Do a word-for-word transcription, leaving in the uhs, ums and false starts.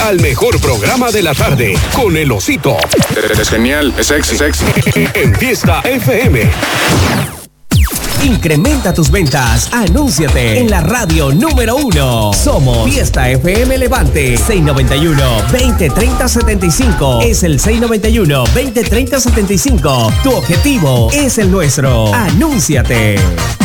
al mejor programa de la tarde con El Osito. Es genial, es sexy, sexy. En Fiesta F M. Incrementa tus ventas. Anúnciate en la radio número uno. Somos Fiesta F M Levante. seis noventa y uno, veinte, treinta, setenta y cinco. Es el seis noventa y uno, veinte, treinta, setenta y cinco. Tu objetivo es el nuestro. Anúnciate.